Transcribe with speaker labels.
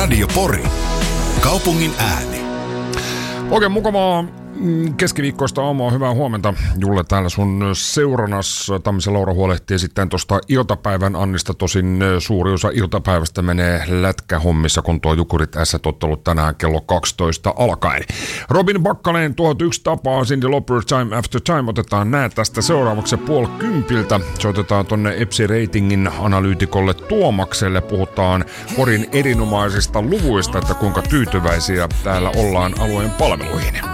Speaker 1: Radio Pori. Kaupungin ääni.
Speaker 2: Oikein mukavaa keskiviikkoista aamua. Hyvää huomenta. Julle täällä sun seurannassa. Tammisen Laura huolehtii sitten tuosta iltapäivän Annista. Tosin suuri osa iltapäivästä menee lätkähommissa, kun tuo Jukurit S-ottelu tänään kello 12 alkaen. Robin Bakkaleen 1001 tapaa Cindy Lauper Time After Time. Otetaan nää tästä seuraavaksi 9:30. Soitetaan tonne EPSI Ratingin analyytikolle Tuomakselle. Puhutaan Porin erinomaisista luvuista, että kuinka tyytyväisiä täällä ollaan alueen palveluihin.